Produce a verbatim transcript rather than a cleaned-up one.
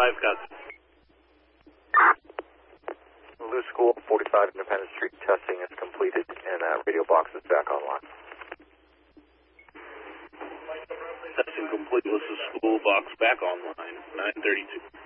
five, got it. Lou School, forty-five Independence Street, testing is completed, and uh, radio box is back online. Testing complete, Lissa School, box back online, nine thirty-two.